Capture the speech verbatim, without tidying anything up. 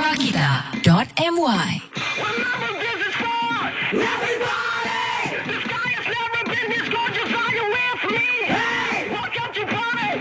rakita dot m y. Remember, this is for everybody!